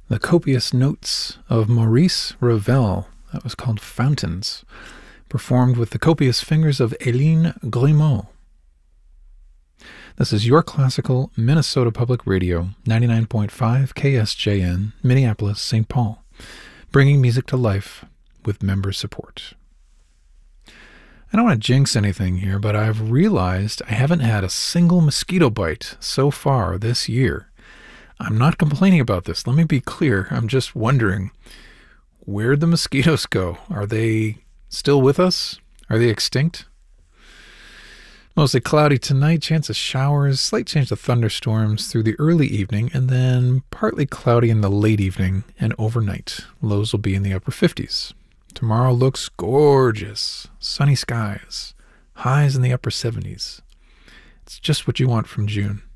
The copious notes of Maurice Ravel, that was called Fountains, performed with the copious fingers of Hélène Grimaud. This is Your Classical Minnesota Public Radio, 99.5 KSJN, Minneapolis, St. Paul, bringing music to life with member support. I don't want to jinx anything here, but I've realized I haven't had a single mosquito bite so far this year. I'm not complaining about this. Let me be clear. I'm just wondering, where'd the mosquitoes go? Are they still with us? Are they extinct? Mostly cloudy tonight, chance of showers, slight chance of thunderstorms through the early evening, and then partly cloudy in the late evening and overnight. Lows will be in the upper 50s. Tomorrow looks gorgeous. Sunny skies. Highs in the upper 70s. It's just what you want from June.